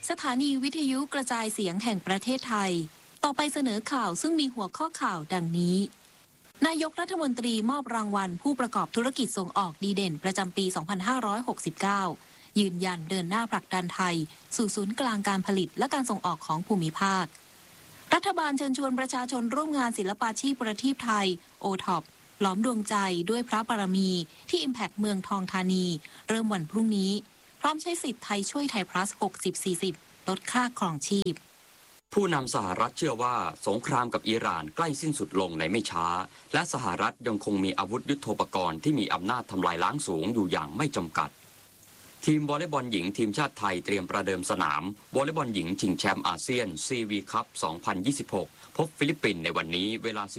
สถานีวิทยุกระจายเสียงแห่งประเทศไทยต่อไปเสนอข่าวซึ่งมีหัวข้อข่าวดังนี้นายกรัฐมนตรีมอบรางวัลผู้ประกอบธุรกิจส่งออกดีเด่นประจำปี 2569 ยืนยันเดินหน้าผลักดันไทยสู่ศูนย์กลางการผลิตและการส่งออกของภูมิภาครัฐบาลเชิญชวนประชาชนร่วมงานศิลปาชีพประทีปไทย OTOP หลอมดวงใจด้วยพระบารมีที่ Impact เมืองทองธานีเริ่มวันพรุ่งนี้พร้อมใช้สิทธิ์ไทยช่วยไทย plus 60-40 ลดค่าครองชีพผู้นำสหรัฐเชื่อว่าสงครามกับอิหร่านใกล้สิ้นสุดลงในไม่ช้าและสหรัฐยังคงมีอาวุธยุทโธปกรณ์ที่มีอำนาจทำลายล้างสูงอยู่อย่างไม่จำกัดทีมวอลเลย์บอลหญิงทีมชาติไทยเตรียมประเดิมสนามวอลเลย์บอลหญิงชิงแชมป์อาเซียน CV Cup 2026 พบฟิลิปปินส์ในวันนี้เวลา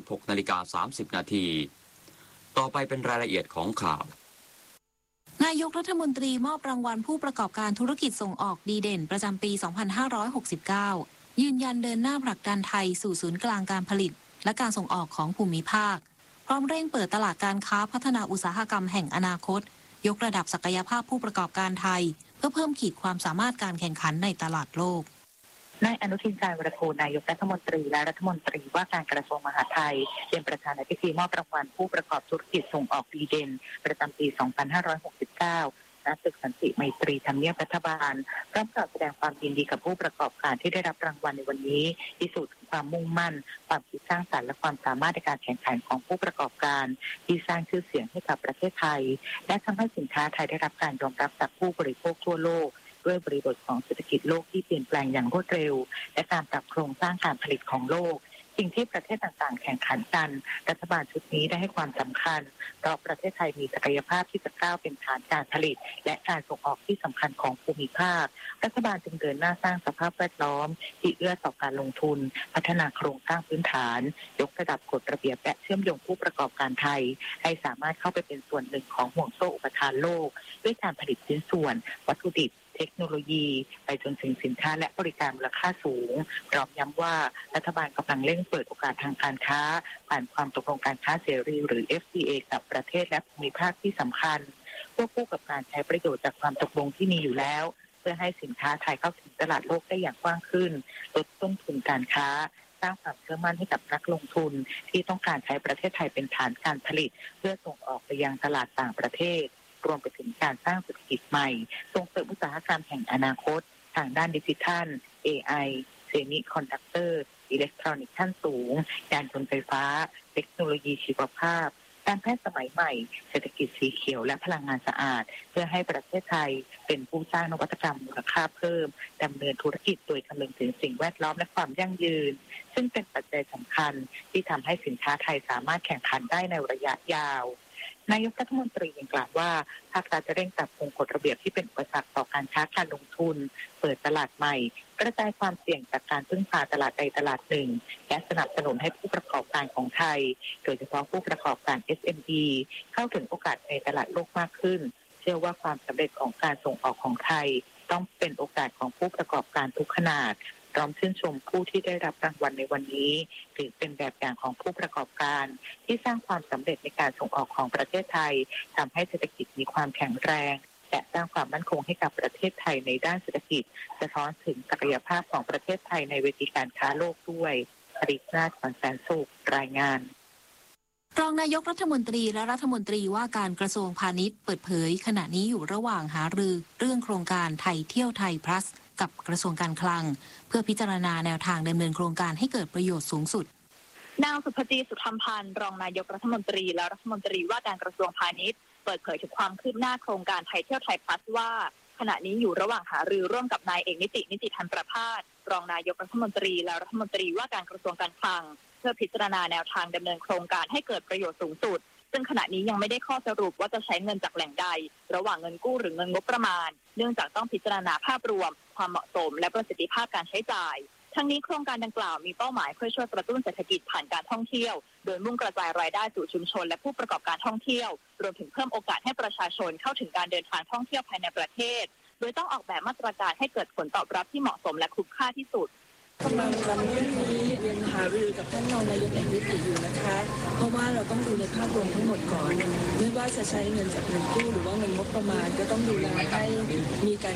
16:30 น.ต่อไปเป็นรายละเอียดของข่าวนายกรัฐมนตรีมอบรางวัลผู้ประกอบการธุรกิจส่งออกดีเด่นประจำปี 2569 ยืนยันเดินหน้าผลักดันไทยสู่ศูนย์กลางการผลิตและการส่งออกของภูมิภาคพร้อมเร่งเปิดตลาดการค้าพัฒนาอุตสาหกรรมแห่งอนาคตยกระดับศักยภาพผู้ประกอบการไทยเพื่อเพิ่มขีดความสามารถการแข่งขันในตลาดโลกนายอนุทิน ชาญวีรกูลนายกรัฐมนตรีและรัฐมนตรีว่าการกระทรวงมหาดไทยเป็นประธานในพิธีมอบรางวัลผู้ประกอบธุรกิจส่งออกดีเด่นประจำปี 2569 ณ ตึกสันติไมตรีทำเนียบรัฐบาลพร้อมกับแสดงความยินดีกับผู้ประกอบการที่ได้รับรางวัลในวันนี้พิสูจน์ความมุ่งมั่นความคิดสร้างสรรค์และความสามารถในการแข่งขันของผู้ประกอบการที่สร้างชื่อเสียงให้กับประเทศไทยและทำให้สินค้าไทยได้รับการยอมรับจากผู้บริโภคทั่วโลกด้วยบริบทของเศรษฐกิจโลกที่เปลี่ยนแปลงอย่างรวดเร็วและการปรับโครงสร้างการผลิตของโลกสิ่งที่ประเทศต่างๆแข่งขันกันรัฐบาลชุดนี้ได้ให้ความสำคัญเพราะประเทศไทยมีศักยภาพที่จะก้าวเป็นฐานการผลิตและการส่งออกที่สำคัญของภูมิภาครัฐบาลจึงเดินหน้าสร้างสภาพแวดล้อมที่เอื้อต่อการลงทุนพัฒนาโครงสร้างพื้นฐานยกระดับกฎระเบียบและเชื่อมโยงผู้ประกอบการไทยให้สามารถเข้าไปเป็นส่วนหนึ่งของห่วงโซ่อุปทานโลกด้วยการผลิตชิ้นส่วนวัตถุดิบเทคโนโลยีไปจนถึงสินค้าและบริการมูลค่าสูงพร้อมย้ำว่ารัฐบาลกำลังเร่งเปิดโอกาสทางการค้าผ่านความตกลงการค้าเสรีหรือ FTA กับประเทศและภูมิภาคที่สำคัญควบคู่กับการใช้ประโยชน์จากความตกลงที่มีอยู่แล้วเพื่อให้สินค้าไทยเข้าถึงตลาดโลกได้อย่างกว้างขึ้นลดต้นทุนการค้าสร้างความเชื่อมั่นให้กับนักลงทุนที่ต้องการใช้ประเทศไทยเป็นฐานการผลิตเพื่อส่งออกไปยังตลาดต่างประเทศรวมไปถึงการสร้างเศรษฐกิจใหม่ส่งเสริมอุตสาหกรรมแห่งอนาคตทางด้านดิจิทัล AI เซมิคอนดักเตอร์อิเล็กทรอนิกส์ขั้นสูงยานยนต์ไฟฟ้าเทคโนโลยีชีวภาพการแพทย์สมัยใหม่เศรษฐกิจสีเขียวและพลังงานสะอาดเพื่อให้ประเทศไทยเป็นผู้สร้างนวัตกรรมมูลค่าเพิ่มดำเนินธุรกิจโดยคำนึงถึงสิ่งแวดล้อมและความยั่งยืนซึ่งเป็นปัจจัยสำคัญที่ทำให้สินค้าไทยสามารถแข่งขันได้ในระยะยาวนายกรัฐมนตรียังกล่าวว่าภาครัฐจะเร่งปรับปรุงกฎระเบียบที่เป็นอุปสรรคต่อการค้าการลงทุนเปิดตลาดใหม่กระจายความเสี่ยงจากการพึ่งพาตลาดใดตลาดหนึ่งและสนับสนุนให้ผู้ประกอบการของไทยโดยเฉพาะผู้ประกอบการ SME เข้าถึงโอกาสในตลาดโลกมากขึ้นเชื่อว่าความสำเร็จของการส่งออกของไทยต้องเป็นโอกาสของผู้ประกอบการทุกขนาดพร้อมชื่นชมผู้ที่ได้รับรางวัลในวันนี้ถือเป็นแบบอย่างของผู้ประกอบการที่สร้างความสำเร็จในการส่งออกของประเทศไทยทำให้เศรษฐกิจมีความแข็งแรงและสร้างความมั่นคงให้กับประเทศไทยในด้านเศรษฐกิจสะท้อนถึงศักยภาพของประเทศไทยในเวทีการค้าโลกด้วยปริศนาถ แสนสุขรายงานรองนายกรัฐมนตรีและรัฐมนตรีว่าการกระทรวงพาณิชย์เปิดเผยขณะนี้อยู่ระหว่างหารือเรื่องโครงการไทยเที่ยวไทย plus กับกระทรวงการคลังเพื่อพิจารณาแนวทางดำเนินโครงการให้เกิดประโยชน์สูงสุดนางสุภจี สุธรรมพันธ์รองนายกรัฐมนตรีและรัฐมนตรีว่าการกระทรวงพาณิชย์เปิดเผยถึงความคืบหน้าโครงการไทยเที่ยวไทย plus ว่าขณะนี้อยู่ระหว่างหารือร่วมกับนายเอกนิติพันธ์ประภาสรองนายกรัฐมนตรีและรัฐมนตรีว่าการกระทรวงการคลังเพื่อพิจารณาแนวทางดำเนินโครงการให้เกิดประโยชน์สูงสุดซึ่งขณะนี้ยังไม่ได้ข้อสรุปว่าจะใช้เงินจากแหล่งใดระหว่างเงินกู้หรือเงินงบประมาณเนื่องจากต้องพิจารณาภาพรวมความเหมาะสมและประสิทธิภาพการใช้จ่ายทั้งนี้โครงการดังกล่าวมีเป้าหมายเพื่อช่วยกระตุ้นเศรษฐกิจผ่านการท่องเที่ยวโดยมุ่งกระจายรายได้สู่ชุมชนและผู้ประกอบการท่องเที่ยวรวมถึงเพิ่มโอกาสให้ประชาชนเข้าถึงการเดินทางท่องเที่ยวภายในประเทศโดยต้องออกแบบมาตรการให้เกิดผลตอบรับที่เหมาะสมและคุ้มค่าที่สุดกำลังทำเรื่องนี้เรียนหารือกับท่านรองนายกเอกนิติอยู่นะคะเพราะว่าเราต้องดูในภาพรวมทั้งหมดก่อนไม่ว่าจะใช้เงินจากเงินกู้หรือว่าเงินงบประมาณก็ต้องดูแลให้มีการ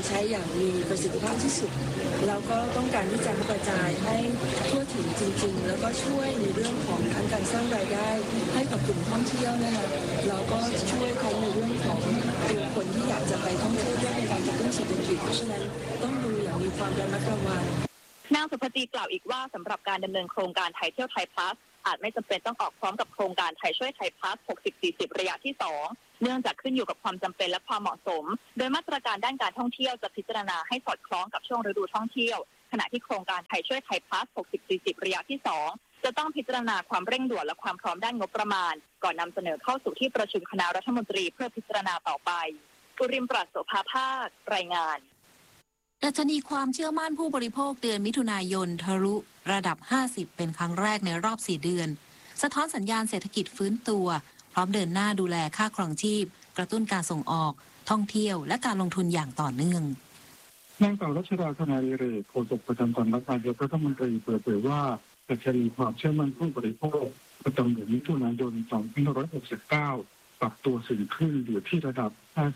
ใช้อย่างมีประสิทธิภาพที่สุดแล้วก็ต้องการที่จะกระจายให้ทั่วถึงจริงๆแล้วก็ช่วยในเรื่องของทั้งการสร้างรายได้ให้กับกลุ่มท่องเที่ยวนะคะแล้วก็ช่วยเขาในเรื่องของตัวคนที่อยากจะไปท่องเที่ยวด้วยในการกระตุ้นเศรษฐกิจเพราะฉะนั้นต้องดูอย่างมีความระมัดระวังนางสุภจีกล่าวอีกว่าสำหรับการดำเนินโครงการไทยเที่ยวไทยพลัสอาจไม่จำเป็นต้องออกพร้อมกับโครงการไทยช่วยไทยพลัส 60-40 ระยะที่ 2 เนื่องจากขึ้นอยู่กับความจำเป็นและความเหมาะสมโดยมาตรการด้านการท่องเที่ยวจะพิจารณาให้สอดคล้องกับช่วงฤดูท่องเที่ยวขณะที่โครงการไทยช่วยไทยพลัส 60-40 ระยะที่ 2 จะต้องพิจารณาความเร่งด่วนและความพร้อมด้านงบประมาณก่อนนำเสนอเข้าสู่ที่ประชุมคณะรัฐมนตรีเพื่อพิจารณาต่อไปกุริมปราศโสภาภาครายงานดัชนีความเชื่อมั่นผู้บริโภคเดือนมิถุนายนทะลุระดับ 50 เป็นครั้งแรกในรอบ 4 เดือนสะท้อนสัญญาณเศรษฐกิจฟื้นตัวพร้อมเดินหน้าดูแลค่าครองชีพกระตุ้นการส่งออกท่องเที่ยวและการลงทุนอย่างต่อเนื่องนางสาวรัชดาธนาดิเรกโฆษกประจำสำนักนายกรัฐมนตรีเปิดเผยว่าดัชนีความเชื่อมั่นผู้บริโภคประจำเดือนมิถุนายน 2569 ปรับตัวสูงขึ้นอยู่ที่ระดับ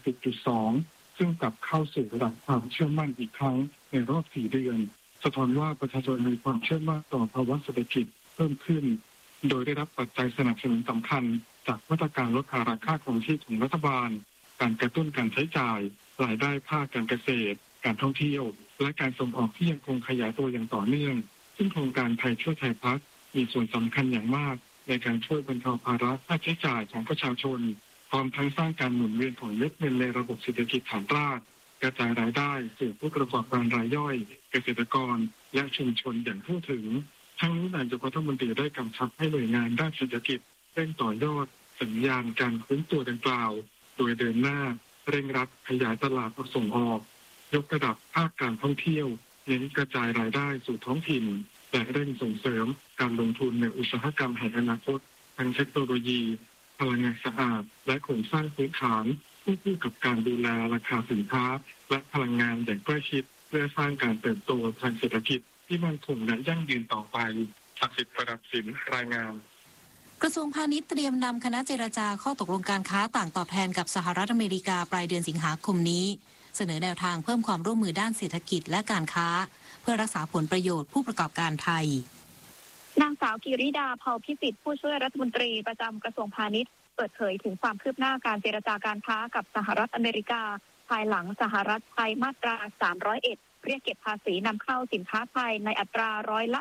50.2 ซึ่งกลับเข้าสู่ระดับความเชื่อมั่นอีกครั้งในรอบ 4 เดือนสะท้อนว่าประชาชนมีความเชื่อมั่นต่อภาวะเศรษฐกิจเพิ่มขึ้นโดยได้รับปัจจัยสนับสนุนสำคัญจากมาตรการลดภาระค่าครองชีพของรัฐบาลการกระตุ้นการใช้จ่ายรายได้ภาคการเกษตรการท่องเที่ยวและการส่งออกที่ยังคงขยายตัวอย่างต่อเนื่องซึ่งโครงการไทยช่วยไทยพลัสมีส่วนสำคัญอย่างมากในการช่วยบรรเทาภาระค่าใช้จ่ายของประชาชนพร้อมทั้งสร้างการหมุนเวียนของเม็ดเงินในระบบเศรษฐกิจฐานรากกระจายรายได้สู่ผู้ประกอบการรายย่อยเกษตรกรและชุมชนอย่างทั่วถึงทั้งนี้นายกรัฐมนตรีได้กำชับให้หน่วยงานด้านเศรษฐกิจเร่งต่อยอดสัญญาณการฟื้นตัวดังกล่าวโดยเดินหน้าเร่งรัดขยายตลาดส่งออกยกระดับภาคการท่องเที่ยวเน้นกระจายรายได้สู่ท้องถิ่นและเร่งส่งเสริมการลงทุนในอุตสาหกรรมแห่งอนาคตทางเทคโนโลยีพลังงานสะอาดและโครงสร้างพื้นฐานคู่กับการดูแลราคาสินค้าและพลังงานอย่างใกล้ชิดเพื่อสร้างการเติบโตทางเศรษฐกิจที่มั่นคงและยั่งยืนต่อไปศักดิ์สิทธิ์ประดับสินรายงานกระทรวงพาณิชย์เตรียมนำคณะเจรจาข้อตกลงการค้าต่างตอบแทนกับสหรัฐอเมริกาปลายเดือนสิงหาคมนี้เสนอแนวทางเพิ่มความร่วมมือด้านเศรษฐกิจและการค้าเพื่อรักษาผลประโยชน์ผู้ประกอบการไทยนางสาวกิริดา เผ่าพิสิทธิ์ผู้ช่วยรัฐมนตรีประจำกระทรวงพาณิชย์เปิดเผยถึงความคืบหน้าการเจรจาการค้ากับสหรัฐอเมริกาภายหลังสหรัฐใช้มาตรา 301 เรียกเก็บภาษีนำเข้าสินค้าไทยในอัตราร้อยละ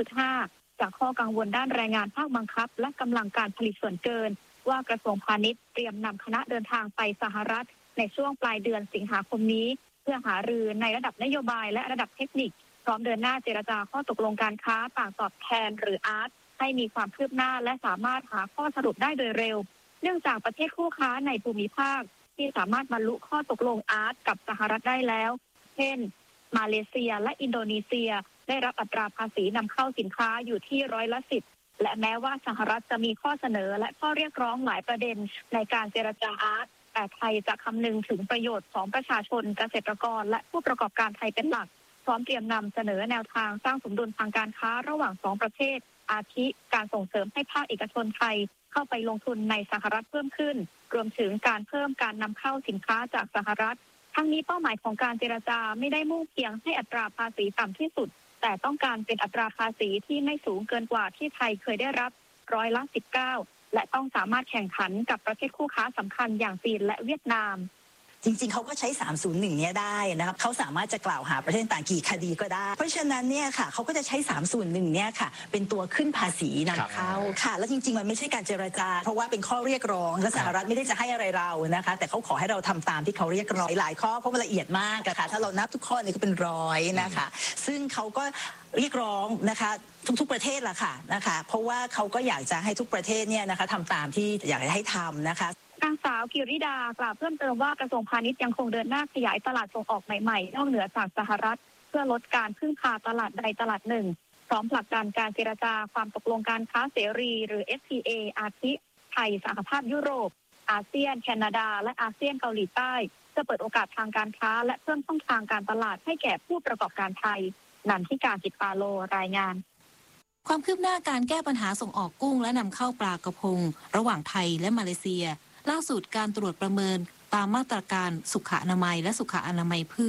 12.5 จากข้อกังวลด้านแรงงานภาคบังคับและกำลังการผลิตส่วนเกินว่ากระทรวงพาณิชย์เตรียมนำคณะเดินทางไปสหรัฐในช่วงปลายเดือนสิงหาคมนี้เพื่อหารือในระดับนโยบายและระดับเทคนิคพร้อมเดินหน้าเจรจาข้อตกลงการค้าต่างตอบแทนหรืออาร์ตให้มีความคืบหน้าและสามารถหาข้อสรุปได้โดยเร็วเนื่องจากประเทศคู่ค้าในภูมิภาคที่สามารถบรรลุข้อตกลงอาร์ตกับสหรัฐได้แล้วเช่นมาเลเซียและอินโดนีเซียได้รับอัตราภาษีนำเข้าสินค้าอยู่ที่ร้อยละ 10และแม้ว่าสหรัฐจะมีข้อเสนอและข้อเรียกร้องหลายประเด็นในการเจรจาอาร์ตแต่ไทยจะคำนึงถึงประโยชน์ของประชาชนเกษตรกรและผู้ประกอบการไทยเป็นหลักพร้อมเตรียมนำเสนอแนวทางสร้างสมดุลทางการค้าระหว่าง2ประเทศอาทิการส่งเสริมให้ภาคเอกชนไทยเข้าไปลงทุนในสหรัฐเพิ่มขึ้นรวมถึงการเพิ่มการนำเข้าสินค้าจากสหรัฐทั้งนี้เป้าหมายของการเจรจาไม่ได้มุ่งเพียงให้อัตราภาษีต่ำที่สุดแต่ต้องการเป็นอัตราภาษีที่ไม่สูงเกินกว่าที่ไทยเคยได้รับร้อยละ 19และต้องสามารถแข่งขันกับประเทศคู่ค้าสำคัญอย่างจีนและเวียดนามจริงๆเขาก็ใช้301เนี้ยได้นะครับเขาสามารถจะกล่าวหาประเทศต่างกี่คดีก็ได้เพราะฉะนั้นเนี่ยค่ะเขาก็จะใช้301เนี่ยค่ะเป็นตัวขึ้นภาษีนำเข้าค่ะแล้วจริงๆมันไม่ใช่การเจรจาเพราะว่าเป็นข้อเรียกร้องและสหรัฐไม่ได้จะให้อะไรเรานะคะแต่เขาขอให้เราทำตามที่เขาเรียกร้องหลายข้อเพราะมันละเอียดมากค่ะถ้าเรานับทุกข้อนี่ก็เป็น100นะคะซึ่งเขาก็เรียกร้องนะคะทุกๆประเทศละค่ะนะคะเพราะว่าเขาก็อยากจะให้ทุกประเทศเนี่ยนะคะทำตามที่อยากให้ทำนะคะนางสาวกิริดากล่าวเพิ่มเติมว่ากระทรวงพาณิชย์ยังคงเดินหน้าขยายตลาดส่งออกใหม่ๆนอกเหนือจากสหรัฐเพื่อลดการพึ่งพาตลาดใดตลาดหนึ่งพร้อมผลักดันการเจรจาความตกลงการค้าเสรีหรือ FTA อาทิไทยสหภาพยุโรปอาเซียนแคนาดาและอาเซียนเกาหลีใต้จะเปิดโอกาสทางการค้าและเพิ่มช่องทางการตลาดให้แก่ผู้ประกอบการไทยนันทิการจิตปาโลรายงานความคืบหน้าการแก้ปัญหาส่งออกกุ้งและนำเข้าปลากระพงระหว่างไทยและมาเลเซียล่าสุดการตรวจประเมินตามมาตรการสุขอนามัยและสุขอนามัยพืช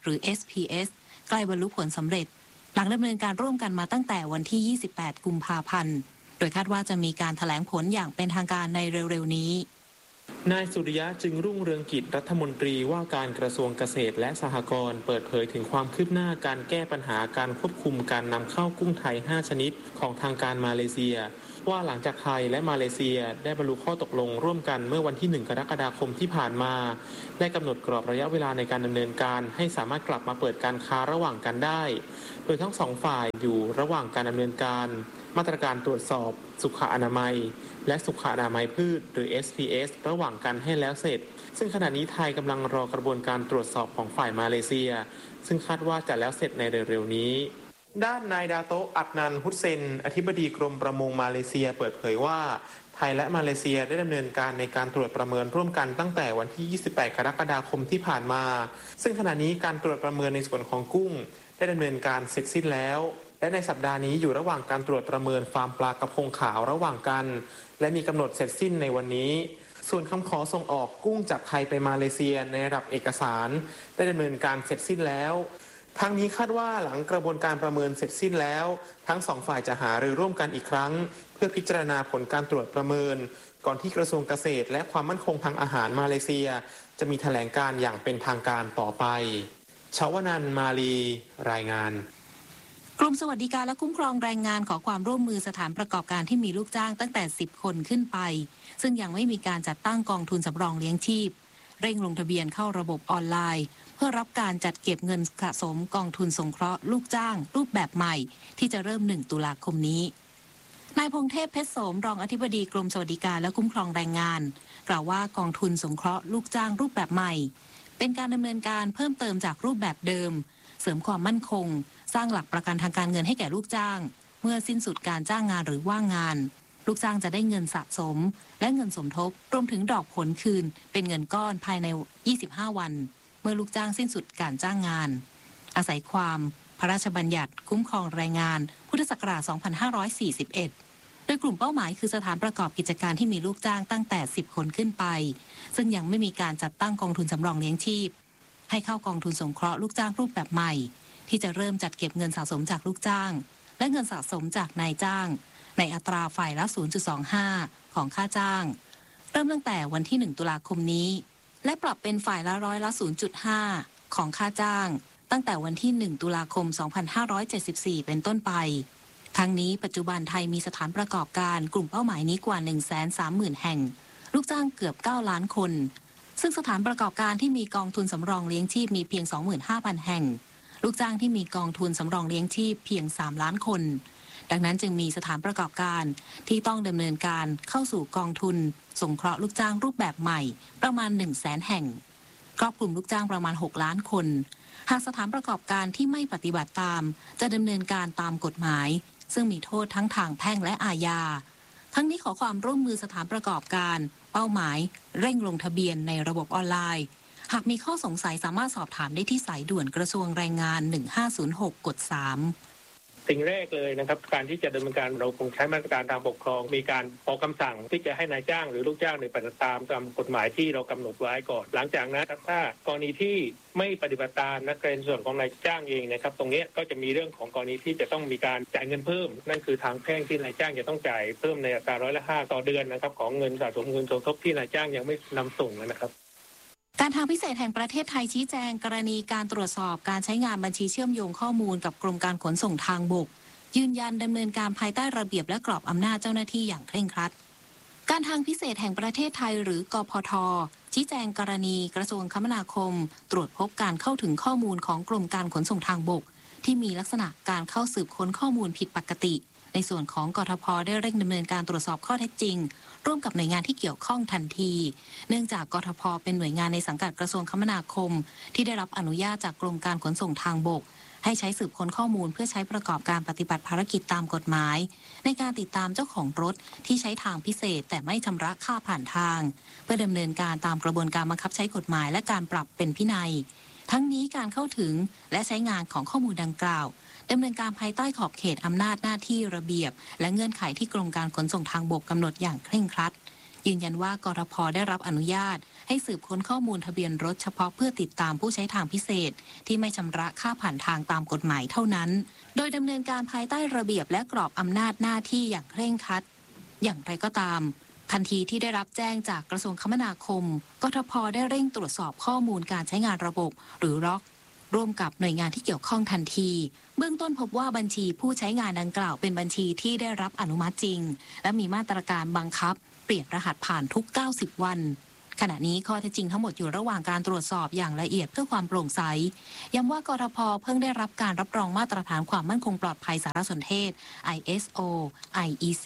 รือ SPS ใกล้บรรลุผลสำเร็จหลังดำเนินการร่วมกันมาตั้งแต่วันที่ 28 กุมภาพันธ์โดยคาดว่าจะมีการแถลงผลอย่างเป็นทางการในเร็วๆนี้นายสุริยะจึงรุ่งเรืองกิจรัฐมนตรีว่าการกระทรวงเกษตรและสหกรณ์เปิดเผยถึงความคืบหน้าการแก้ปัญหาการควบคุมการนำเข้ากุ้งไทย 5 ชนิดของทางการมาเลเซียว่าหลังจากไทยและมาเลเซียได้บรรลุข้อตกลงร่วมกันเมื่อวันที่ 1 กรกฎาคมที่ผ่านมาได้กำหนดกรอบระยะเวลาในการดำเนินการให้สามารถกลับมาเปิดการค้าระหว่างกันได้โดยทั้งสองฝ่ายอยู่ระหว่างการดำเนินการมาตรการตรวจสอบสุขอนามัยและสุขอนามัยพืชหรือ SPS ระหว่างกันให้แล้วเสร็จซึ่งขณะนี้ไทยกำลังรอกระบวนการตรวจสอบของฝ่ายมาเลเซียซึ่งคาดว่าจะแล้วเสร็จในเร็วๆนี้ด้านนายดาโตะ อัดนัน ฮุสเซนอธิบดีกรมประมงมาเลเซียเปิดเผยว่าไทยและมาเลเซียได้ดำเนินการในการตรวจประเมินร่วมกันตั้งแต่วันที่ 28 กรกฎาคมที่ผ่านมาซึ่งขณะนี้การตรวจประเมินในส่วนของกุ้งได้ดำเนินการเสร็จสิ้นแล้วและในสัปดาห์นี้อยู่ระหว่างการตรวจประเมินฟาร์มปลากระพงขาวระหว่างกันและมีกำหนดเสร็จสิ้นในวันนี้ส่วนคำขอส่งออกกุ้งจากไทยไปมาเลเซียในระดับเอกสารได้ดำเนินการเสร็จสิ้นแล้วทั้งนี้คาดว่าหลังกระบวนการประเมินเสร็จสิ้นแล้วทั้งสองฝ่ายจะหารือร่วมกันอีกครั้งเพื่อพิจารณาผลการตรวจประเมินก่อนที่กระทรวงเกษตรและความมั่นคงทางอาหารมาเลเซียจะมีแถลงการอย่างเป็นทางการต่อไปชวนันท์ มาลีรายงานกรมสวัสดิการและคุ้มครองแรงงานขอความร่วมมือสถานประกอบการที่มีลูกจ้างตั้งแต่ 10 คนขึ้นไปซึ่งยังไม่มีการจัดตั้งกองทุนสำรองเลี้ยงชีพเร่งลงทะเบียนเข้าระบบออนไลน์เพื่อรับการจัดเก็บเงินสะสมกองทุนสงเคราะห์ลูกจ้างรูปแบบใหม่ที่จะเริ่ม 1 ตุลาคมนี้นายพงเทพเพชรโสมรองอธิบดีกรมสวัสดิการและคุ้มครองแรงงานกล่าวว่ากองทุนสงเคราะห์ลูกจ้างรูปแบบใหม่เป็นการดำเนินการเพิ่มเติมจากรูปแบบเดิมเสริมความมั่นคงสร้างหลักประกันทางการเงินให้แก่ลูกจ้างเมื่อสิ้นสุดการจ้างงานหรือว่างงานลูกจ้างจะได้เงินสะสมและเงินสมทบรวมถึงดอกผลคืนเป็นเงินก้อนภายใน25 วันเมื่อลูกจ้างสิ้นสุดการจ้างงานอาศัยความพระราชบัญญัติคุ้มครองแรงงานพุทธศักราช 2541 โดยกลุ่มเป้าหมายคือสถานประกอบกิจการที่มีลูกจ้างตั้งแต่ 10 คนขึ้นไปซึ่งยังไม่มีการจัดตั้งกองทุนสำรองเลี้ยงชีพให้เข้ากองทุนสงเคราะห์ลูกจ้างรูปแบบใหม่ที่จะเริ่มจัดเก็บเงินสะสมจากลูกจ้างและเงินสะสมจากนายจ้างในอัตราฝ่ายละ 0.25 ของค่าจ้างเริ่มตั้งแต่วันที่ 1 ตุลาคมนี้และปรับเป็นฝ่ายละร้อยละ 0.5 ของค่าจ้างตั้งแต่วันที่ 1 ตุลาคม 2574 เป็นต้นไปทั้งนี้ปัจจุบันไทยมีสถานประกอบการกลุ่มเป้าหมายนี้กว่า 130,000 แห่งลูกจ้างเกือบ 9 ล้านคนซึ่งสถานประกอบการที่มีกองทุนสำรองเลี้ยงชีพมีเพียง 25,000 แห่งลูกจ้างที่มีกองทุนสำรองเลี้ยงชีพเพียง 3 ล้านคนดังนั้นจึงมีสถานประกอบการที่ต้องดำเนินการเข้าสู่กองทุนสงเคราะห์ลูกจ้างรูปแบบใหม่ประมาณ 100,000 แห่งครอบคลุมลูกจ้างประมาณ 6 ล้านคนหากสถานประกอบการที่ไม่ปฏิบัติตามจะดำเนินการตามกฎหมายซึ่งมีโทษทั้งทางแพ่งและอาญาทั้งนี้ขอความร่วมมือสถานประกอบการเป้าหมายเร่งลงทะเบียนในระบบออนไลน์หากมีข้อสงสัยสามารถสอบถามได้ที่สายด่วนกระทรวงแรงงาน 1506 กด 3 สิ่งแรกเลยนะครับการที่จะดำเนินการเราคงใช้มาตรการทางปกครองมีการออกคำสั่งที่จะให้นายจ้างหรือลูกจ้างในปฏิบัติตามกฎหมายที่เรากำหนดไว้ก่อนหลังจากนั้นถ้ากรณีที่ไม่ปฏิบัติตามในส่วนของนายจ้างเองนะครับตรงนี้ก็จะมีเรื่องของกรณีที่จะต้องมีการจ่ายเงินเพิ่มนั่นคือทางแพ่งที่นายจ้างจะต้องจ่ายเพิ่มในอัตราร้อยละ 5 ต่อเดือนนะครับของเงินสะสมเงินสมทบที่นายจ้างยังไม่นำส่งนะครับการทางพิเศษแห่งประเทศไทยชี้แจงกรณีการตรวจสอบการใช้งานบัญชีเชื่อมโยงข้อมูลกับกรมการขนส่งทางบกยืนยันดำเนินการภายใต้ระเบียบและกรอบอำนาจเจ้าหน้าที่อย่างเคร่งครัดการทางพิเศษแห่งประเทศไทยหรือกพท.ชี้แจงกรณีกระทรวงคมนาคมตรวจพบการเข้าถึงข้อมูลของกรมการขนส่งทางบกที่มีลักษณะการเข้าสืบค้นข้อมูลผิดปกติในส่วนของกทพ.ได้เร่งดำเนินการตรวจสอบข้อเท็จจริงร่วมกับหน่วยงานที่เกี่ยวข้องทันทีเนื่องจากกทพ.เป็นหน่วยงานในสังกัดกระทรวงคมนาคมที่ได้รับอนุญาตจากกรมการขนส่งทางบกให้ใช้สืบค้นข้อมูลเพื่อใช้ประกอบการปฏิบัติภารกิจตามกฎหมายในการติดตามเจ้าของรถที่ใช้ทางพิเศษแต่ไม่ชำระค่าผ่านทางเพื่อดำเนินการตามกระบวนการบังคับใช้กฎหมายและการปรับเป็นพินัยทั้งนี้การเข้าถึงและใช้งานของข้อมูลดังกล่าวดำเนินการภายใต้ขอบเขตอำนาจหน้าที่ระเบียบและเงื่อนไขที่กรมการขนส่งทางบกกำหนดอย่างเคร่งครัดยืนยันว่ากรพ.ได้รับอนุญาตให้สืบค้นข้อมูลทะเบียนรถเฉพาะเพื่อติดตามผู้ใช้ทางพิเศษที่ไม่ชำระค่าผ่านทางตามกฎหมายเท่านั้นโดยดำเนินการภายใต้ระเบียบและกรอบอำนาจหน้าที่อย่างเคร่งครัดอย่างไรก็ตามทันทีที่ได้รับแจ้งจากกระทรวงคมนาคมกทพ.ได้เร่งตรวจสอบข้อมูลการใช้งานระบบหรือร็อกร่วมกับหน่วยงานที่เกี่ยวข้องทันทีเบื้องต้นพบว่าบัญชีผู้ใช้งานดังกล่าวเป็นบัญชีที่ได้รับอนุมัติจริงและมีมาตรการบังคับเปลี่ยนรหัสผ่านทุก90วันขณะนี้ข้อเท็จจริงทั้งหมดอยู่ระหว่างการตรวจสอบอย่างละเอียดเพื่อความโปร่งใสย้ำว่ากทพ.เพิ่งได้รับการรับรองมาตรฐานความมั่นคงปลอดภัยสารสนเทศ ISO IEC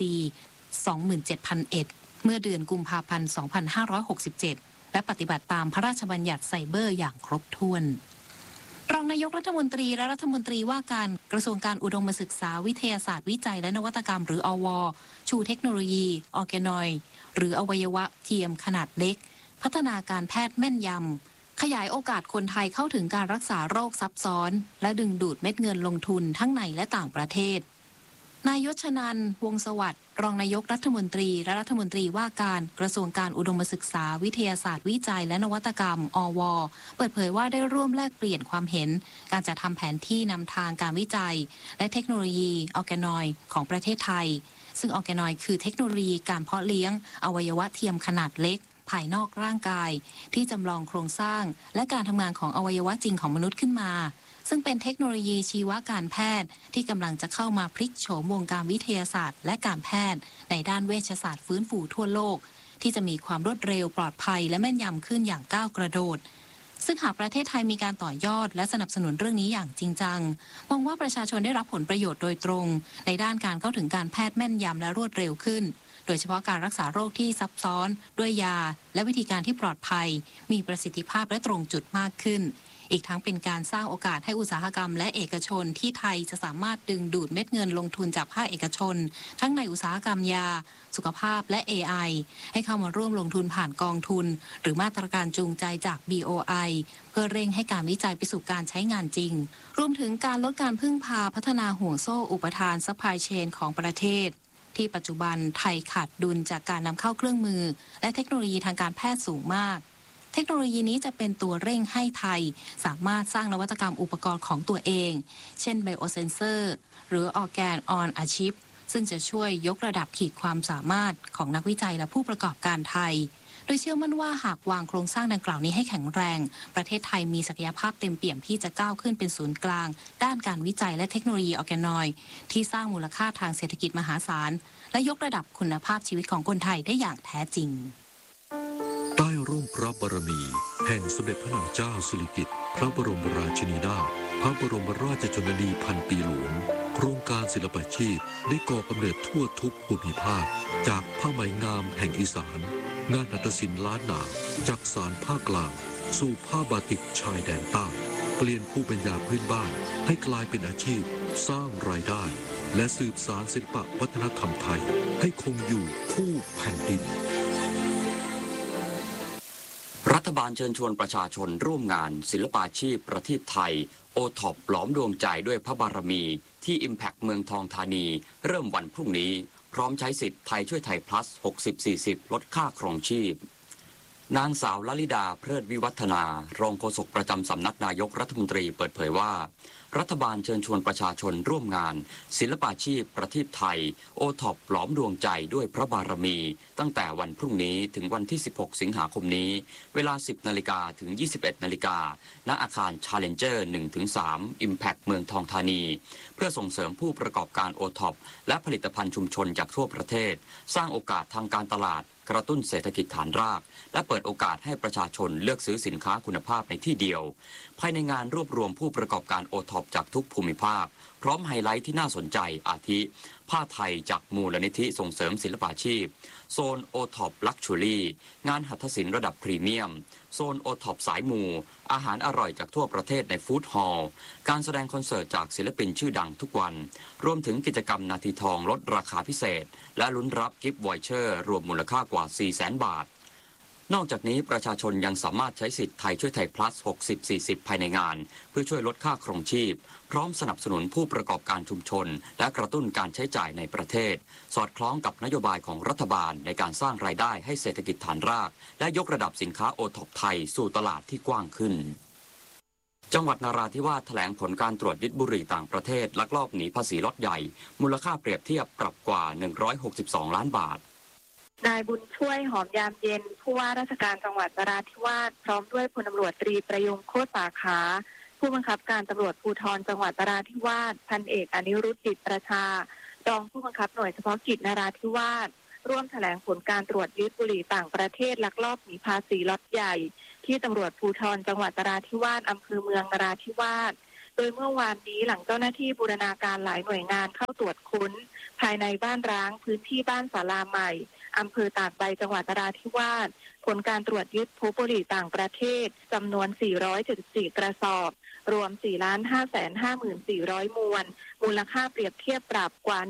27001 เมื่อเดือนกุมภาพันธ์ 2567 และปฏิบัติตามพระราชบัญญัติไซเบอร์อย่างครบถ้วนรองนายกรัฐมนตรีและรัฐมนตรีว่าการกระทรวงการอุดมศึกษาวิทยาศาสตร์วิจัยและนวัตกรรมหรืออว.ชูเทคโนโลยีออร์แกนอยด์หรืออวัยวะเทียมขนาดเล็กพัฒนาการแพทย์แม่นยำขยายโอกาสคนไทยเข้าถึงการรักษาโรคซับซ้อนและดึงดูดเม็ดเงินลงทุนทั้งในและต่างประเทศนายยศนันท์ วงศ์สวัสดิ์รองนายกรัฐมนตรีและรัฐมนตรีว่าการกระทรวงการอุดมศึกษาวิทยาศาสตร์วิจัยและนวัตกรรมอว.เปิดเผยว่าได้ร่วมแลกเปลี่ยนความเห็นการจัดทำแผนที่นำทางการวิจัยและเทคโนโลยีออร์แกนอยด์ของประเทศไทยซึ่งออร์แกนอยด์คือเทคโนโลยีการเพาะเลี้ยงอวัยวะเทียมขนาดเล็กภายนอกร่างกายที่จำลองโครงสร้างและการทำงานของอวัยวะจริงของมนุษย์ขึ้นมาซึ่งเป็นเทคโนโลยีชีวการแพทย์ที่กำลังจะเข้ามาพลิกโฉมวงการวิทยาศาสตร์และการแพทย์ในด้านเวชศาสตร์ฟื้นฟูทั่วโลกที่จะมีความรวดเร็วปลอดภัยและแม่นยำขึ้นอย่างก้าวกระโดดซึ่งหากประเทศไทยมีการต่อยอดและสนับสนุนเรื่องนี้อย่างจริงจังมองว่าประชาชนได้รับผลประโยชน์โดยตรงในด้านการเข้าถึงการแพทย์แม่นยำและรวดเร็วขึ้นโดยเฉพาะการรักษาโรคที่ซับซ้อนด้วยยาและวิธีการที่ปลอดภัยมีประสิทธิภาพและตรงจุดมากขึ้นอีกทั้งเป็นการสร้างโอกาสให้อุตสาหกรรมและเอกชนที่ไทยจะสามารถดึงดูดเม็ดเงินลงทุนจากภาคเอกชนทั้งในอุตสาหกรรมยาสุขภาพและ AI ให้เข้ามาร่วมลงทุนผ่านกองทุนหรือมาตรการจูงใจจาก BOI เพื่อเร่งให้การวิจัยไปสู่การใช้งานจริงรวมถึงการลดการพึ่งพาพัฒนาห่วงโซ่อุปทานซัพพลายเชนของประเทศที่ปัจจุบันไทยขาดดุลจากการนำเข้าเครื่องมือและเทคโนโลยีทางการแพทย์สูงมากเทคโนโลยีนี้จะเป็นตัวเร่งให้ไทยสามารถสร้างนวัตกรรมอุปกรณ์ของตัวเองเช่นไบโอเซนเซอร์หรือออร์แกนออนอาชิปซึ่งจะช่วยยกระดับขีดความสามารถของนักวิจัยและผู้ประกอบการไทยโดยเชื่อมั่นว่าหากวางโครงสร้างดังกล่าวนี้ให้แข็งแรงประเทศไทยมีศักยภาพเต็มเปี่ยมที่จะก้าวขึ้นเป็นศูนย์กลางด้านการวิจัยและเทคโนโลยีออร์แกนอยด์ที่สร้างมูลค่าทางเศรษฐกิจมหาศาลและยกระดับคุณภาพชีวิตของคนไทยได้อย่างแท้จริงใต้ร่มพระบารมีแห่งสมเด็จพระนางเจ้าสิริกิติ์พระบรมราชินีนาถพระบรมราชชนนีพันปีหลวงโครงการศิลปาชีพได้ก่อกำเนิดทั่วทุกภูมิภาคจากผ้าไหมงามแห่งอีสานงานหัตถศิลป์ล้านนาจากสานภาคกลางสู่ผ้าบาติกชายแดนใต้เปลี่ยนภูมิปัญญาพื้นบ้านให้กลายเป็นอาชีพสร้างรายได้และสืบสานศิลปวัฒนธรรมไทยให้คงอยู่คู่แผ่นดินรัฐบาลเชิญชวนประชาชนร่วมงานศิลปาชีพประเทศไทยโอท็อปหลอมดวงใจด้วยพระบารมีที่ Impact เมืองทองธานีเริ่มวันพรุ่งนี้พร้อมใช้สิทธิ์ไทยช่วยไทย plus 60-40 ลดค่าครองชีพนางสาวลลิดาเพลิดวิวัฒนารองโฆษกประจำสำนักนายกรัฐมนตรีเปิดเผยว่ารัฐบาลเชิญชวนประชาชนร่วมงานศิลปาชีพประเทศไทยโอท็อปหลอมดวงใจด้วยพระบารมีตั้งแต่วันพรุ่งนี้ถึงวันที่ 16 สิงหาคมนี้เวลา 10 นาฬิกาถึง 21 นาฬิกาณอาคาร Challenger 1-3 Impact เมืองทองธานีเพื่อส่งเสริมผู้ประกอบการโอท็อปและผลิตภัณฑ์ชุมชนจากทั่วประเทศสร้างโอกาสทางการตลาดกระตุ้นเศรษฐกิจฐานรากและเปิดโอกาสให้ประชาชนเลือกซื้อสินค้าคุณภาพในที่เดียวภายในงานรวบรวมผู้ประกอบการโอท็อปจากทุกภูมิภาคพร้อมไฮไลท์ที่น่าสนใจอาทิผ้าไทยจากมูลนิธิส่งเสริมศิลปาชีพโซนโอท็อปลักชัวรี่งานหัตถศิลป์ระดับพรีเมียมโซนโอท็อปสายมูอาหารอร่อยจากทั่วประเทศในฟู้ดฮอลล์การแสดงคอนเสิร์ตจากศิลปินชื่อดังทุกวันรวมถึงกิจกรรมนาทีทองลดราคาพิเศษและลุ้นรับกิฟต์วอยเชอร์รวมมูลค่ากว่า 400,000 บาทนอกจากนี้ประชาชนยังสามารถใช้สิทธิ์ไทยช่วยไทย plus 60-40 ภายในงานเพื่อช่วยลดค่าครองชีพพร้อมสนับสนุนผู้ประกอบการชุมชนและกระตุ้นการใช้จ่ายในประเทศสอดคล้องกับนโยบายของรัฐบาลในการสร้างรายได้ให้เศรษฐกิจฐานรากและยกระดับสินค้าโอท็อปไทยสู่ตลาดที่กว้างขึ้นจังหวัดนราธิวาสแถลงผลการตรวจยึดบุหรี่ต่างประเทศลักลอบหนีภาษีล็อตใหญ่มูลค่าเปรียบเทียบปรับกว่า162 ล้านบาทนายบุญช่วยหอมยามเย็นผู้ว่าราชการจังหวัดนราธิวาสพร้อมด้วยพลตำรวจตรีประยงโคตรสาขาผู้บังคับการตำรวจภูธรจังหวัดนราธิวาสพันเอกอนิรุทธิ์จิตประชารองผู้บังคับหน่วยเฉพาะกิจนราธิวาสร่วมแถลงผลการตรวจยึดบุหรี่ต่างประเทศลักลอบหนีภาษีล็อตใหญ่ที่ตำรวจภูธรจังหวัดนราธิวาสอำเภอเมืองนราธิวาสโดยเมื่อวานนี้หลังเจ้าหน้าที่บูรณาการหลายหน่วยงานเข้าตรวจค้นภายในบ้านร้างพื้นที่บ้านศาลาใหม่อำเภอตากใบจังหวัดนราธิวาสผลการตรวจยึดพบบุหรี่ต่างประเทศจำนวน474กระสอบรวม 4,554,000 มวลมูลค่าเปรียบเทียบปรับกว่า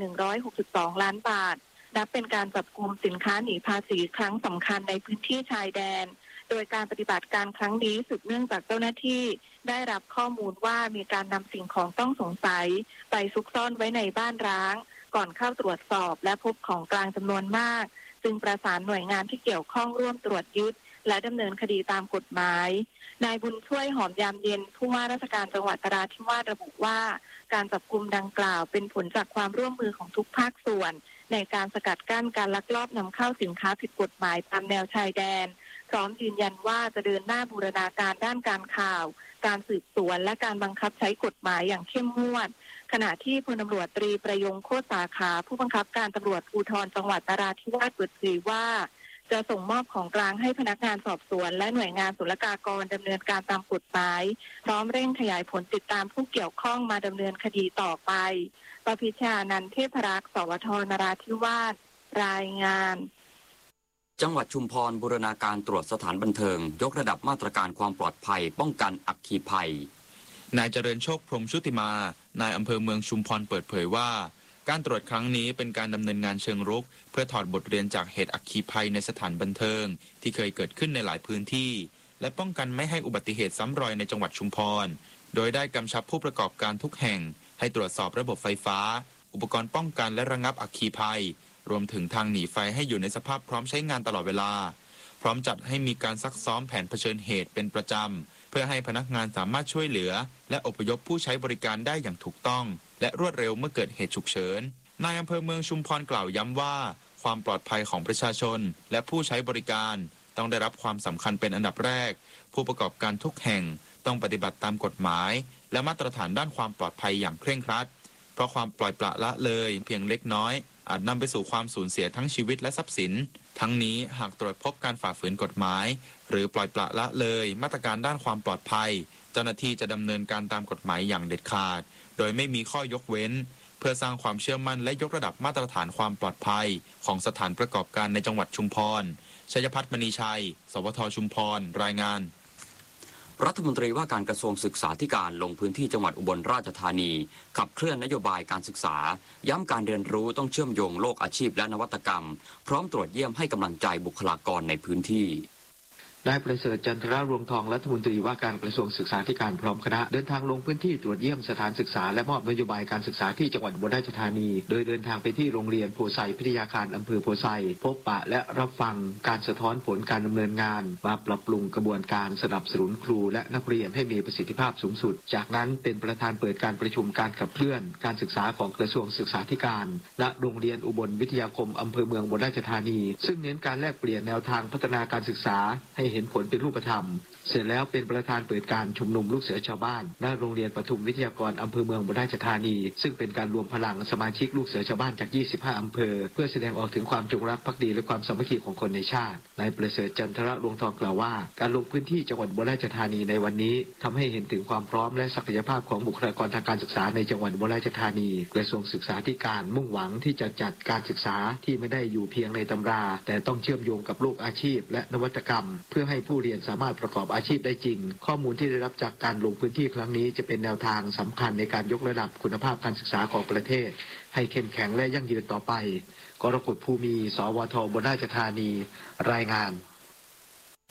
162 ล้านบาทนับเป็นการจับกุมสินค้าหนีภาษีครั้งสำคัญในพื้นที่ชายแดนโดยการปฏิบัติการครั้งนี้สืบเนื่องจากเจ้าหน้าที่ได้รับข้อมูลว่ามีการนำสิ่งของต้องสงสัยไปซุกซ่อนไว้ในบ้านร้างก่อนเข้าตรวจสอบและพบของกลางจำนวนมากจึงประสานหน่วยงานที่เกี่ยวข้องร่วมตรวจยึดและดำเนินคดีตามกฎหมายนายบุญช่วยหอมยามเย็นผู้ว่าราชการจังหวัดนราธิวาสระบุว่าการจับกุมดังกล่าวเป็นผลจากความร่วมมือของทุกภาคส่วนในการสกัดกั้นการลักลอบนำเข้าสินค้าผิดกฎหมายตามแนวชายแดนพร้อมยืนยันว่าจะเดินหน้าบูรณาการด้านการข่าวการสืบสวนและการบังคับใช้กฎหมายอย่างเข้มงวดขณะที่พลตำรวจตรีประยงโคตรสาขาผู้บังคับการตำรวจภูธรจังหวัดนราธิวาสเปิดเผยว่าจะส่งมอบของกลางให้พนักงานสอบสวนและหน่วยงานศุลกากรดำเนินการตามกฎหมายพร้อมเร่งขยายผลติดตามผู้เกี่ยวข้องมาดำเนินคดีต่อไปประพิชานันท์เทพรักษ์สวทนราธิวาสรายงานจังหวัดชุมพรบูรณาการตรวจสถานบันเทิงยกระดับมาตรการความปลอดภัยป้องกันอัคคีภัยนายเจริญโชคพรหมชุติมานายอำเภอเมืองชุมพรเปิดเผยว่าการตรวจครั้งนี้เป็นการดำเนินงานเชิงรุกเพื่อถอดบทเรียนจากเหตุอัคคีภัยในสถานบันเทิงที่เคยเกิดขึ้นในหลายพื้นที่และป้องกันไม่ให้อุบัติเหตุซ้ำรอยในจังหวัดชุมพรโดยได้กำชับผู้ประกอบการทุกแห่งให้ตรวจสอบระบบไฟฟ้าอุปกรณ์ป้องกันและระงับอัคคีภัยรวมถึงทางหนีไฟให้อยู่ในสภาพพร้อมใช้งานตลอดเวลาพร้อมจัดให้มีการซักซ้อมแผนเผชิญเหตุเป็นประจำเพื่อให้พนักงานสามารถช่วยเหลือและอพยพผู้ใช้บริการได้อย่างถูกต้องและรวดเร็วเมื่อเกิดเหตุฉุกเฉินนายอำเภอเมืองชุมพรกล่าวย้ำว่าความปลอดภัยของประชาชนและผู้ใช้บริการต้องได้รับความสำคัญเป็นอันดับแรกผู้ประกอบการทุกแห่งต้องปฏิบัติตามกฎหมายและมาตรฐานด้านความปลอดภัยอย่างเคร่งครัดเพราะความปล่อยปละละเลยเพียงเล็กน้อยอาจนำไปสู่ความสูญเสียทั้งชีวิตและทรัพย์สินทั้งนี้หากตรวจพบการฝ่าฝืนกฎหมายหรือปล่อยปละละเลยมาตรการด้านความปลอดภัยเจ้าหน้าที่จะดำเนินการตามกฎหมายอย่างเด็ดขาดโดยไม่มีข้อยกเว้นเพื่อสร้างความเชื่อมั่นและยกระดับมาตรฐานความปลอดภัยของสถานประกอบการในจังหวัดชุมพรชัยพัฒน์มณีชัยสวทชุมพรรายงานรัฐมนตรีว่าการกระทรวงศึกษาธิการลงพื้นที่จังหวัดอุบลราชธานีขับเคลื่อนนโยบายการศึกษาย้ำการเรียนรู้ต้องเชื่อมโยงโลกอาชีพและนวัตกรรมพร้อมตรวจเยี่ยมให้กำลังใจบุคลากรในพื้นที่นายประเสริฐจันทรรวงทองรัฐมนตรีว่าการกระทรวงศึกษาธิการพร้อมคณะเดินทางลงพื้นที่ตรวจเยี่ยมสถานศึกษาและมอบนโยบายการศึกษาที่จังหวัดอุบลราชธานีโดยเดินทางไปที่โรงเรียนโพไซพิทยาคารอำเภอโพไซพบปะและรับฟังการสะท้อนผลการดำเนินงานมาปรับปรุงกระบวนการสนับสนุนครูและนักเรียนให้มีประสิทธิภาพสูงสุดจากนั้นเป็นประธานเปิดการประชุมการขับเคลื่อนการศึกษาของกระทรวงศึกษาธิการณโรงเรียนอุบลวิทยาคมอำเภอเมืองอุบลราชธานีซึ่งเน้นการแลกเปลี่ยนแนวทางพัฒนาการศึกษาให้เห็นผลเป็นรูปธรรมเสร็จแล้วเป็นประธานเปิดการชุมนุมลูกเสือชาวบ้านณโรงเรียนปทุมวิทยากรอำเภอเมืองอุบลราชธานีซึ่งเป็นการรวมพลังสมาชิกลูกเสือชาวบ้านจาก25อำเภอเพื่อแสดงออกถึงความจงรักภักดีและความสามัคคีของคนในชาตินายประเสริฐจันทรรวงทองกล่าวว่าการลงพื้นที่จังหวัดอุบลราชธานีในวันนี้ทำให้เห็นถึงความพร้อมและศักยภาพของบุคลากรทางการศึกษาในจังหวัดอุบลราชธานีกระทรวงศึกษาธิการมุ่งหวังที่จะจัดการศึกษาที่ไม่ได้อยู่เพียงในตำราแต่ต้องเชื่อมโยงกับโลกอาชีพและนวัตกรรมเพื่อให้ผู้เรียนสามารถประกอบอาชีพได้จริงข้อมูลที่ได้รับจากการลงพื้นที่ครั้งนี้จะเป็นแนวทางสำคัญในการยกระดับคุณภาพการศึกษาของประเทศให้เข้มแข็งและยั่งยืนต่อไปกรกฎภูมิสวทอุบลราชธานีรายงาน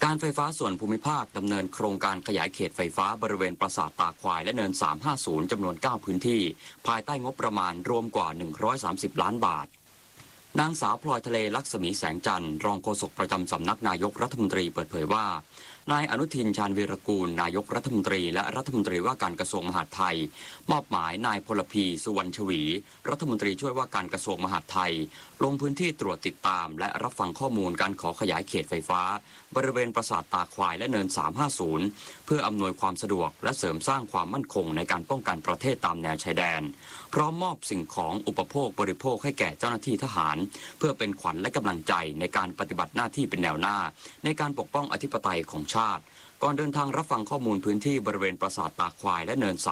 การไฟฟ้าส่วนภูมิภาคดำเนินโครงการขยายเขตไฟฟ้าบริเวณปราสาทตาควายและเนิน 350 จำนวน 9 พื้นที่ภายใต้งบประมาณรวมกว่า 130 ล้านบาทนางสาวพลอยทะเลลักษมีแสงจันทร์รองโฆษกประจำสำนักนายกรัฐมนตรีเปิดเผยว่านายอนุทินชาญวีรกูลนายกรัฐมนตรีและรัฐมนตรีว่าการกระทรวงมหาดไทยมอบหมายนายพลพีสุวรรณชวีรัฐมนตรีช่วยว่าการกระทรวงมหาดไทยลงพื้นที่ตรวจติดตามและรับฟังข้อมูลการขอขยายเขตไฟฟ้าบริเวณปราสาทตาควายและเนิน 350 เพื่ออำนวยความสะดวกและเสริมสร้างความมั่นคงในการป้องกันประเทศตามแนวชายแดนพร้อมมอบสิ่งของอุปโภคบริโภคให้แก่เจ้าหน้าที่ทหารเพื่อเป็นขวัญและกำลังใจในการปฏิบัติหน้าที่เป็นแนวหน้าในการปกป้องอธิปไตยของชาติก่อนเดินทางรับฟังข้อมูลพื้นที่บริเวณปราสาทตาควายและเนิน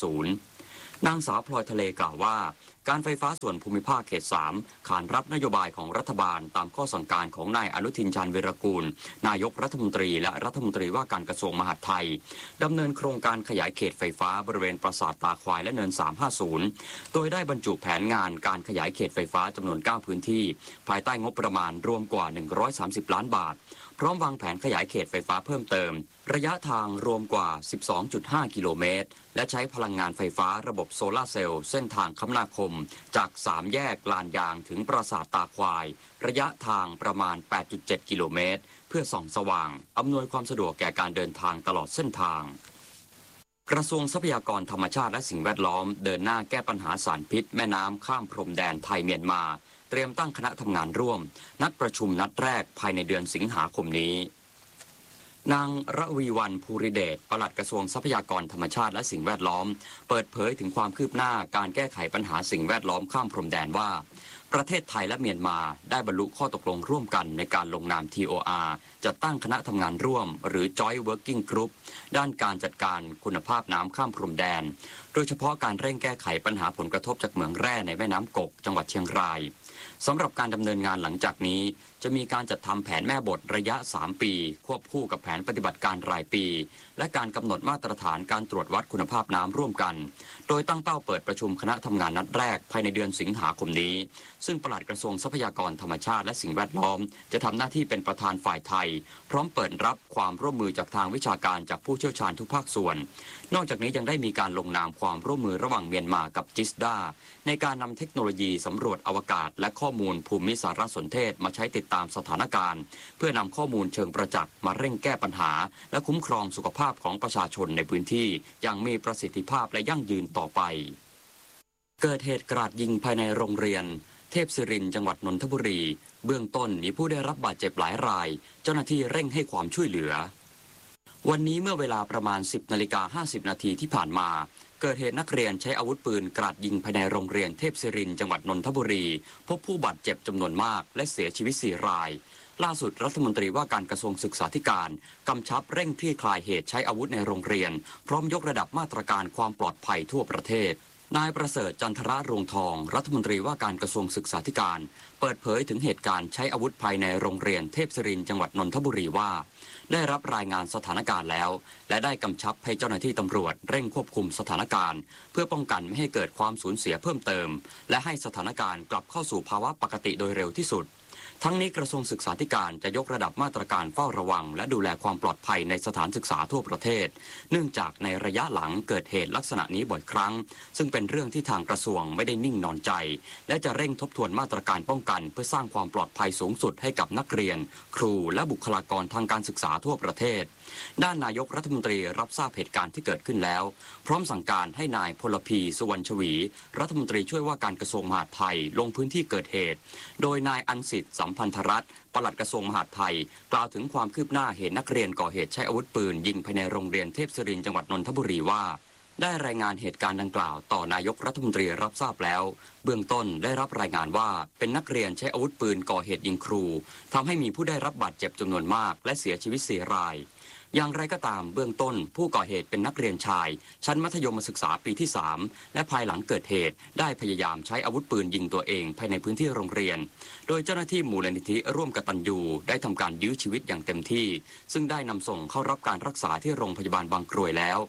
350 นางสาวพลอยทะเลกล่าวว่าการไฟฟ้าส่วนภูมิภาคเขต 3 ขานรับนโยบายของรัฐบาลตามข้อสั่งการของนายอนุทินชาญวีรกูลนายกรัฐมนตรีและรัฐมนตรีว่าการกระทรวงมหาดไทยดำเนินโครงการขยายเขตไฟฟ้าบริเวณปราสาทตาควายและเนิน 350 โดยได้บรรจุแผนงานการขยายเขตไฟฟ้าจำนวน 9 พื้นที่ภายใต้งบประมาณรวมกว่า 130 ล้านบาทพร้อมวางแผนขยายเขตไฟฟ้าเพิ่มเติมระยะทางรวมกว่า 12.5 กิโลเมตรและใช้พลังงานไฟฟ้าระบบโซลาร์เซลล์เส้นทางคมนาคมจาก 3 แยกลานยางถึงปราสาทตาควายระยะทางประมาณ 8.7 กิโลเมตรเพื่อส่องสว่างอำนวยความสะดวกแก่การเดินทางตลอดเส้นทางกระทรวงทรัพยากรธรรมชาติและสิ่งแวดล้อมเดินหน้าแก้ปัญหาสารพิษแม่น้ำข้ามพรมแดนไทยเมียนมาเตรียมตั้งคณะทำงานร่วมนัดประชุมนัดแรกภายในเดือนสิงหาคมนี้นางระวีวรรณภูริเดชปลัดกระทรวงทรัพยากรธรรมชาติและสิ่งแวดล้อมเปิดเผยถึงความคืบหน้าการแก้ไขปัญหาสิ่งแวดล้อมข้ามพรมแดนว่าประเทศไทยและเมียนมาได้บรรลุข้อตกลงร่วมกันในการลงนาม TOR จัดตั้งคณะทำงานร่วมหรือ Joint Working Group ด้านการจัดการคุณภาพน้ำข้ามพรมแดนโดยเฉพาะการเร่งแก้ไขปัญหาผลกระทบจากเหมืองแร่ในแม่น้ำกกจังหวัดเชียงรายสำหรับการดำเนินงานหลังจากนี้จะมีการจัดทำแผนแม่บทระยะ 3 ปีควบคู่กับแผนปฏิบัติการรายปีและการกำหนดมาตรฐานการตรวจวัดคุณภาพน้ำร่วมกันโดยตั้งเป้าเปิดประชุมคณะทำงานนัดแรกภายในเดือนสิงหาคมนี้ซึ่งปลัดกระทรวงทรัพยากรธรรมชาติและสิ่งแวดล้อมจะทำหน้าที่เป็นประธานฝ่ายไทยพร้อมเปิดรับความร่วมมือจากทางวิชาการจากผู้เชี่ยวชาญทุกภาคส่วนนอกจากนี้ยังได้มีการลงนามความร่วมมือระหว่างเมียนมากับจิสดาในการนำเทคโนโลยีสำรวจอวกาศและข้อมูลภูมิสารสนเทศมาใช้ติดตามสถานการณ์เพื่อนำข้อมูลเชิงประจักษ์มาเร่งแก้ปัญหาและคุ้มครองสุขภาพของประชาชนในพื้นที่อย่างมีประสิทธิภาพและยั่งยืนต่อไปเกิดเหตุกราดยิงภายในโรงเรียนเทพศิรินทร์จังหวัดนนทบุรีเบื้องต้นมีผู้ได้รับบาดเจ็บหลายรายเจ้าหน้าที่เร่งให้ความช่วยเหลือวันนี้เมื่อเวลาประมาณ 10:50 นาทีที่ผ่านมาเกิดเหตุนักเรียนใช้อาวุธปืนกราดยิงภายในโรงเรียนเทพศิรินทร์จังหวัดนนทบุรีพบผู้บาดเจ็บจำนวนมากและเสียชีวิต4 รายล่าสุดรัฐมนตรีว่าการกระทรวงศึกษาธิการกำชับเร่งคลี่คลายเหตุใช้อาวุธในโรงเรียนพร้อมยกระดับมาตรการความปลอดภัยทั่วประเทศนายประเสริฐจันทรรวงทองรัฐมนตรีว่าการกระทรวงศึกษาธิการเปิดเผยถึงเหตุการณ์ใช้อาวุธภายในโรงเรียนเทพศิรินทร์จังหวัดนนทบุรีว่าได้รับรายงานสถานการณ์แล้วและได้กำชับให้เจ้าหน้าที่ตำรวจเร่งควบคุมสถานการณ์เพื่อป้องกันไม่ให้เกิดความสูญเสียเพิ่มเติมและให้สถานการณ์กลับเข้าสู่ภาวะปกติโดยเร็วที่สุดทั้งนี้กระทรวงศึกษาธิการจะยกระดับมาตรการเฝ้าระวังและดูแลความปลอดภัยในสถานศึกษาทั่วประเทศเนื่องจากในระยะหลังเกิดเหตุลักษณะนี้บ่อยครั้งซึ่งเป็นเรื่องที่ทางกระทรวงไม่ได้นิ่งนอนใจและจะเร่งทบทวนมาตรการป้องกันเพื่อสร้างความปลอดภัยสูงสุดให้กับนักเรียนครูและบุคลากรทางการศึกษาทั่วประเทศด้านนายกรัฐมนตรีรับทราบเหตุการณ์ที่เกิดขึ้นแล้วพร้อมสั่งการให้นายพลพีสุวรรณชวีรัฐมนตรีช่วยว่าการกระทรวงมหาดไทยลงพื้นที่เกิดเหตุโดยนายอันสิทธิ์สัมพันธรัตน์ปลัดกระทรวงมหาดไทยกล่าวถึงความคืบหน้าเหตุนักเรียนก่อเหตุใช้อาวุธปืนยิงภายในโรงเรียนเทพศิรินทร์จังหวัดนนทบุรีว่าได้รายงานเหตุการณ์ดังกล่าวต่อนายกรัฐมนตรีรับทราบแล้วเบื้องต้นได้รับรายงานว่าเป็นนักเรียนใช้อาวุธปืนก่อเหตุยิงครูทำให้มีผู้ได้รับบาดเจ็บจำนวนมากและเสียชีวิต4 รายอย่างไรก็ตามเบื้องต้นผู้ก่อเหตุเป็นนักเรียนชายชั้นมัธยมศึกษาปีที่3และภายหลังเกิดเหตุได้พยายามใช้อาวุธปืนยิงตัวเองภายในพื้นที่โรงเรียนโดยเจ้าหน้าที่มูลนิธิร่วมกตัญญูได้ทำการยื้อชีวิตอย่างเต็มที่ซึ่งได้นำส่งเข้ารับการรักษาที่โรงพยาบาลบางกรวยแล้ว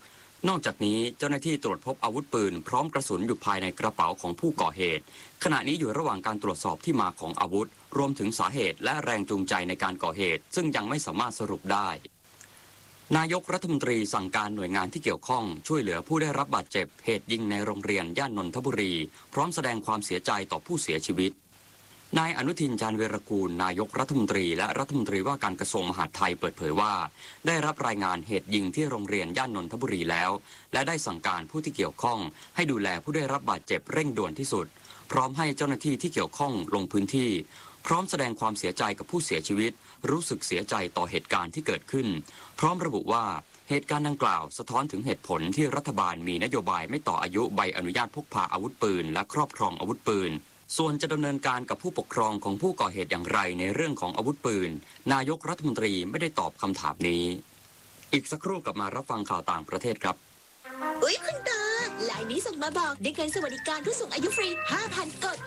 นอกจากนี้เจ้าหน้าที่ตรวจพบอาวุธปืนพร้อมกระสุนอยู่ภายในกระเป๋าของผู้ก่อเหตุขณะนี้อยู่ระหว่างการตรวจสอบที่มาของอาวุธรวมถึงสาเหตุและแรงจูงใจในการก่อเหตุซึ่งยังไม่สามารถสรุปได้นายกรัฐมนตรีสั่งการหน่วยงานที่เกี่ยวข้องช่วยเหลือผู้ได้รับบาดเจ็บเหตุยิงในโรงเรียนย่านนนทบุรีพร้อมแสดงความเสียใจต่อผู้เสียชีวิตนายอนุทิน ชาญวีรกูลนายกรัฐมนตรีและรัฐมนตรีว่าการกระทรวงมหาดไทยเปิดเผยว่าได้รับรายงานเหตุยิงที่โรงเรียนย่านนนทบุรีแล้วและได้สั่งการผู้ที่เกี่ยวข้องให้ดูแลผู้ได้รับบาดเจ็บเร่งด่วนที่สุดพร้อมให้เจ้าหน้าที่ที่เกี่ยวข้องลงพื้นที่พร้อมแสดงความเสียใจกับผู้เสียชีวิตรู้สึกเสียใจต่อเหตุการณ์ที่เกิดขึ้นพร้อมระบุว่าเหตุการณ์ดังกล่าวสะท้อนถึงเหตุผลที่รัฐบาลมีนโยบายไม่ต่ออายุใบอนุญาตพกพาอาวุธปืนและครอบครองอาวุธปืนส่วนจะดำเนินการกับผู้ปกครองของผู้ก่อเหตุอย่างไรในเรื่องของอาวุธปืนนายกรัฐมนตรีไม่ได้ตอบคำถามนี้อีกสักครู่กลับมารับฟังข่าวต่างประเทศครับอุ๊ยคุณตาไลน์นี้ส่งมาบอกได้เงินสวัสดิการผู้สูงอายุฟรี 5,000 กด